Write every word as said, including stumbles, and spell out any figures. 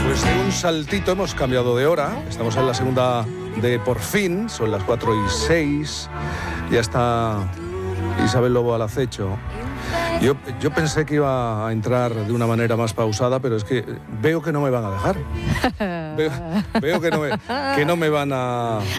Pues de un saltito hemos cambiado de hora. Estamos en la segunda de Por Fin. Son las cuatro y seis. Ya está Isabel Lobo al acecho. Yo, yo pensé que iba a entrar de una manera más pausada, pero es que veo que no me van a dejar. Veo, veo que, no me, que no me van a...